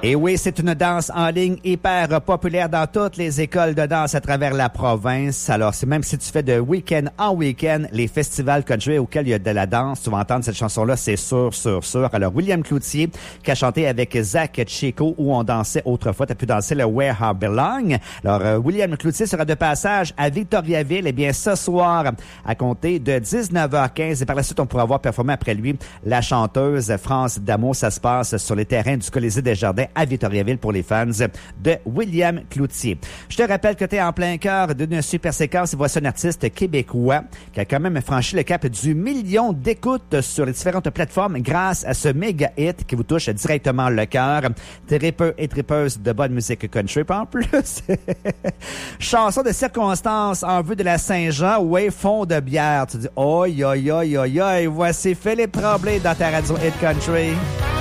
Et oui, c'est une danse en ligne hyper populaire dans toutes les écoles de danse à travers la province. Alors, c'est même si tu fais de week-end en week-end, les festivals country auxquels il y a de la danse, tu vas entendre cette chanson-là, c'est sûr, sûr, sûr. Alors, William Cloutier, qui a chanté avec Zach Chico, où on dansait autrefois, tu as pu danser le Where I Belong. Alors, William Cloutier sera de passage à Victoriaville, eh bien, ce soir, à compter de 19h15. Et par la suite, on pourra voir performer après lui la chanteuse France D'Amour. Ça se passe sur les terrains du Colisée des Jardins à Victoriaville pour les fans de William Cloutier. Je te rappelle que tu es en plein cœur d'une super séquence et voici un artiste québécois qui a quand même franchi le cap du million d'écoutes sur les différentes plateformes grâce à ce méga hit qui vous touche directement le cœur. Tripeux et tripeuses de bonne musique country. En plus, chanson de circonstance en vue de la Saint-Jean, ouais, fond de bière. Tu dis, oi, oi, oi, oi, oi, voici Philippe Tremblay dans ta radio Hit Country.